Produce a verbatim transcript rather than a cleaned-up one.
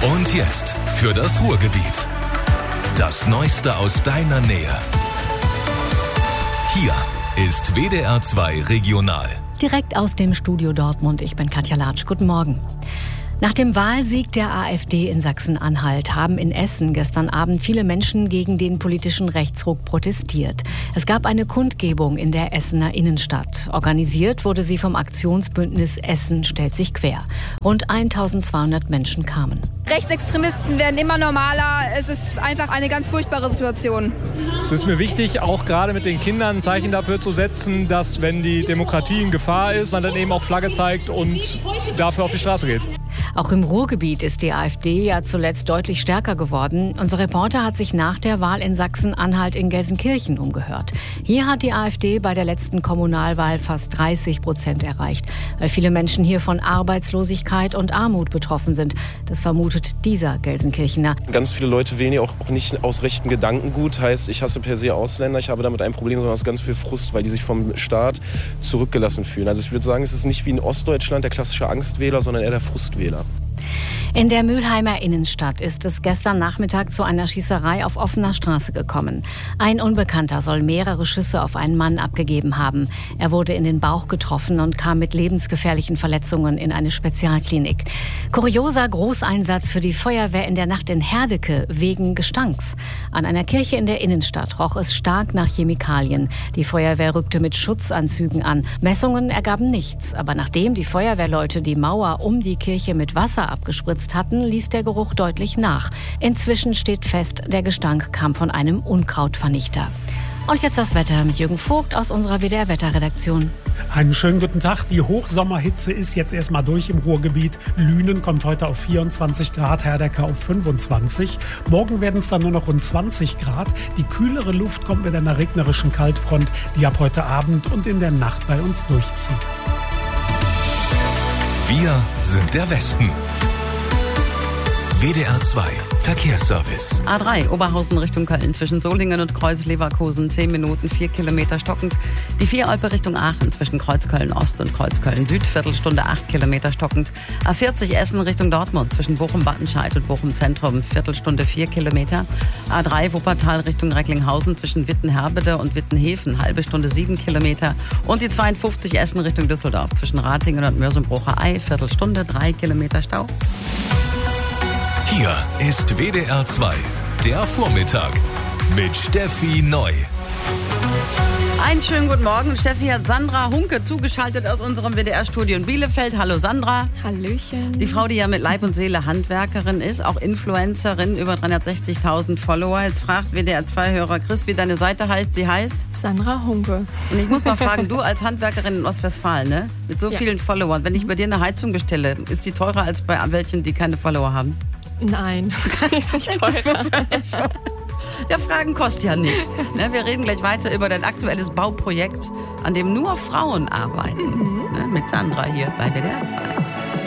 Und jetzt für das Ruhrgebiet. Das Neueste aus deiner Nähe. Hier ist W D R zwei Regional. Direkt aus dem Studio Dortmund. Ich bin Katja Latsch. Guten Morgen. Nach dem Wahlsieg der AfD in Sachsen-Anhalt haben in Essen gestern Abend viele Menschen gegen den politischen Rechtsruck protestiert. Es gab eine Kundgebung in der Essener Innenstadt. Organisiert wurde sie vom Aktionsbündnis Essen stellt sich quer. Rund eintausendzweihundert Menschen kamen. Rechtsextremisten werden immer normaler. Es ist einfach eine ganz furchtbare Situation. Es ist mir wichtig, auch gerade mit den Kindern ein Zeichen dafür zu setzen, dass, wenn die Demokratie in Gefahr ist, man dann eben auch Flagge zeigt und dafür auf die Straße geht. Auch im Ruhrgebiet ist die AfD ja zuletzt deutlich stärker geworden. Unser Reporter hat sich nach der Wahl in Sachsen-Anhalt in Gelsenkirchen umgehört. Hier hat die AfD bei der letzten Kommunalwahl fast dreißig Prozent erreicht, weil viele Menschen hier von Arbeitslosigkeit und Armut betroffen sind. Das vermutet dieser Gelsenkirchener. Ganz viele Leute wählen ja auch nicht aus rechtem Gedankengut. Heißt, ich hasse per se Ausländer, ich habe damit ein Problem, sondern aus ganz viel Frust, weil die sich vom Staat zurückgelassen fühlen. Also ich würde sagen, es ist nicht wie in Ostdeutschland der klassische Angstwähler, sondern eher der Frustwähler. In der Mülheimer Innenstadt ist es gestern Nachmittag zu einer Schießerei auf offener Straße gekommen. Ein Unbekannter soll mehrere Schüsse auf einen Mann abgegeben haben. Er wurde in den Bauch getroffen und kam mit lebensgefährlichen Verletzungen in eine Spezialklinik. Kurioser Großeinsatz für die Feuerwehr in der Nacht in Herdecke wegen Gestanks. An einer Kirche in der Innenstadt roch es stark nach Chemikalien. Die Feuerwehr rückte mit Schutzanzügen an. Messungen ergaben nichts, aber nachdem die Feuerwehrleute die Mauer um die Kirche mit Wasser abgespritzt hatten, ließ der Geruch deutlich nach. Inzwischen steht fest, der Gestank kam von einem Unkrautvernichter. Und jetzt das Wetter mit Jürgen Vogt aus unserer W D R-Wetterredaktion. Einen schönen guten Tag. Die Hochsommerhitze ist jetzt erstmal durch im Ruhrgebiet. Lünen kommt heute auf vierundzwanzig Grad, Herdecke auf fünfundzwanzig. Morgen werden es dann nur noch rund zwanzig Grad. Die kühlere Luft kommt mit einer regnerischen Kaltfront, die ab heute Abend und in der Nacht bei uns durchzieht. Wir sind der Westen. W D R zwei Verkehrsservice. A drei Oberhausen Richtung Köln zwischen Solingen und Kreuz-Leverkusen zehn Minuten, vier Kilometer stockend. Die vier Olpe Richtung Aachen zwischen Kreuzköln-Ost und Kreuzköln-Süd, Viertelstunde acht Kilometer stockend. A vierzig Essen Richtung Dortmund zwischen Bochum-Wattenscheid und Bochum-Zentrum, Viertelstunde vier Kilometer. A drei Wuppertal Richtung Recklinghausen zwischen Wittenherbede und Wittenhefen, halbe Stunde sieben Kilometer. Und die zweiundfünfzig Essen Richtung Düsseldorf zwischen Ratingen und Mörsenbrucher-Ei, Viertelstunde, drei Kilometer Stau. Hier ist W D R zwei, der Vormittag mit Steffi Neu. Einen schönen guten Morgen. Steffi hat Sandra Hunke zugeschaltet aus unserem W D R-Studio in Bielefeld. Hallo Sandra. Hallöchen. Die Frau, die ja mit Leib und Seele Handwerkerin ist, auch Influencerin, über dreihundertsechzigtausend Follower. Jetzt fragt W D R zwei-Hörer Chris, wie deine Seite heißt. Sie heißt? Sandra Hunke. Und ich muss mal fragen, du als Handwerkerin in Ostwestfalen, ne? Mit so ja. vielen Followern, wenn ich bei dir eine Heizung bestelle, ist die teurer als bei welchen, die keine Follower haben? Nein, ist nicht teurer. Ja, Fragen kostet ja nichts. Ne, wir reden gleich weiter über dein aktuelles Bauprojekt, an dem nur Frauen arbeiten. Mhm. Ne, mit Sandra hier bei W D R zwei.